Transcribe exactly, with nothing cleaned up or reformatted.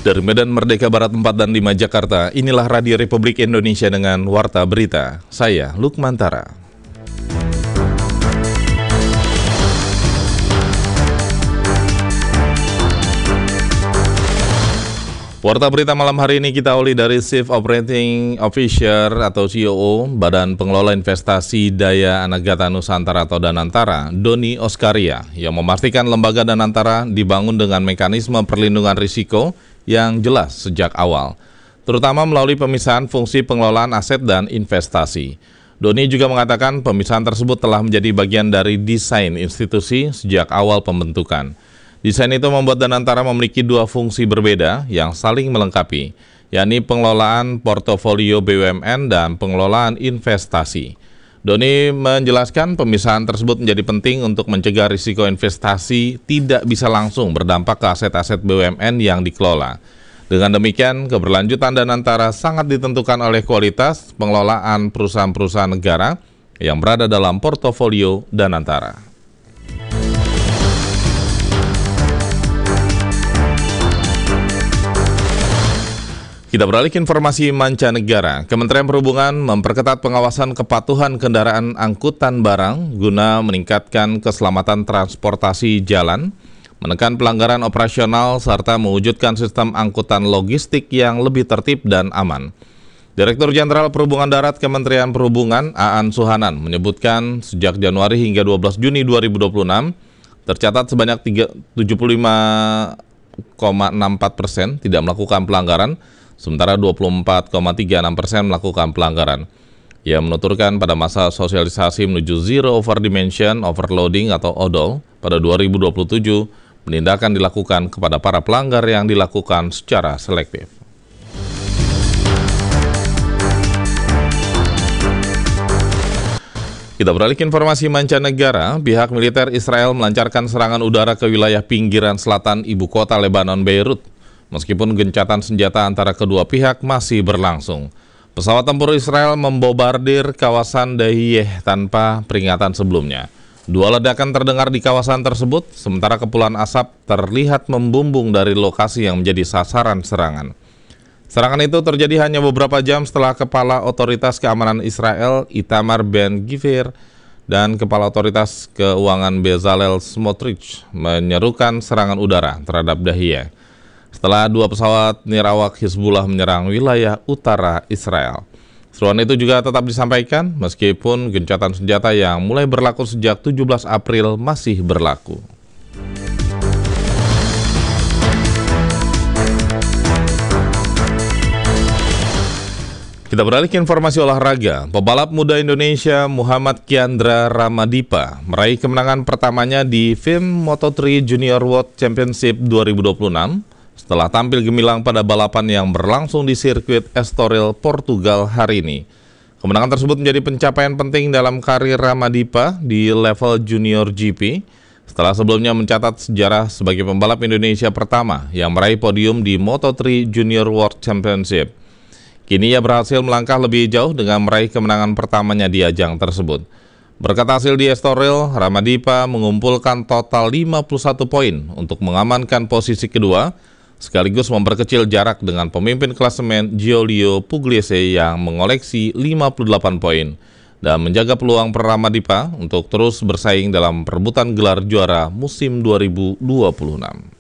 Dari Medan Merdeka Barat empat dan lima Jakarta, inilah Radio Republik Indonesia dengan Warta Berita. Saya Lukmantara. Warta Berita malam hari ini kita awali dari Chief Operating Officer atau C O O Badan Pengelola Investasi Daya Anagata Nusantara atau Danantara, Doni Oskaria, yang memastikan lembaga Danantara dibangun dengan mekanisme perlindungan risiko yang jelas sejak awal, terutama melalui pemisahan fungsi pengelolaan aset dan investasi. Doni juga mengatakan pemisahan tersebut telah menjadi bagian dari desain institusi sejak awal pembentukan. Desain itu membuat Danantara memiliki dua fungsi berbeda yang saling melengkapi, yakni pengelolaan portofolio B U M N dan pengelolaan investasi. Doni menjelaskan pemisahan tersebut menjadi penting untuk mencegah risiko investasi tidak bisa langsung berdampak ke aset-aset B U M N yang dikelola. Dengan demikian, keberlanjutan Danantara sangat ditentukan oleh kualitas pengelolaan perusahaan-perusahaan negara yang berada dalam portofolio Danantara. Kita beralih ke informasi mancanegara. Kementerian Perhubungan memperketat pengawasan kepatuhan kendaraan angkutan barang guna meningkatkan keselamatan transportasi jalan, menekan pelanggaran operasional, serta mewujudkan sistem angkutan logistik yang lebih tertib dan aman. Direktur Jenderal Perhubungan Darat Kementerian Perhubungan, Aan Suhanan, menyebutkan sejak Januari hingga dua belas Juni dua ribu dua puluh enam, tercatat sebanyak tujuh puluh lima koma enam empat persen tidak melakukan pelanggaran, sementara dua puluh empat koma tiga enam persen melakukan pelanggaran. Ia menuturkan pada masa sosialisasi menuju Zero Over Dimension Overloading atau O D O pada dua ribu dua puluh tujuh, penindakan dilakukan kepada para pelanggar yang dilakukan secara selektif. Kita beralih ke informasi mancanegara. Pihak militer Israel melancarkan serangan udara ke wilayah pinggiran selatan ibu kota Lebanon, Beirut, meskipun gencatan senjata antara kedua pihak masih berlangsung. Pesawat tempur Israel membobardir kawasan Dahiyeh tanpa peringatan sebelumnya. Dua ledakan terdengar di kawasan tersebut, sementara kepulan asap terlihat membumbung dari lokasi yang menjadi sasaran serangan. Serangan itu terjadi hanya beberapa jam setelah Kepala Otoritas Keamanan Israel, Itamar Ben-Gvir, dan Kepala Otoritas Keuangan Bezalel Smotrich menyerukan serangan udara terhadap Dahiyeh setelah dua pesawat nirawak Hizbullah menyerang wilayah utara Israel. Seruan itu juga tetap disampaikan meskipun gencatan senjata yang mulai berlaku sejak tujuh belas April masih berlaku. Kita beralih ke informasi olahraga. Pebalap muda Indonesia Muhammad Kiandra Ramadipa meraih kemenangan pertamanya di F I M Moto tiga Junior World Championship dua ribu dua puluh enam setelah tampil gemilang pada balapan yang berlangsung di sirkuit Estoril, Portugal hari ini. Kemenangan tersebut menjadi pencapaian penting dalam karir Ramadipa di level Junior G P setelah sebelumnya mencatat sejarah sebagai pembalap Indonesia pertama yang meraih podium di Moto tiga Junior World Championship. Kini ia berhasil melangkah lebih jauh dengan meraih kemenangan pertamanya di ajang tersebut. Berkat hasil di Estoril, Ramadipa mengumpulkan total lima puluh satu poin untuk mengamankan posisi kedua, sekaligus memperkecil jarak dengan pemimpin klasemen Giulio Pugliese yang mengoleksi lima puluh delapan poin dan menjaga peluang per Ramadipa untuk terus bersaing dalam perebutan gelar juara musim dua ribu dua puluh enam.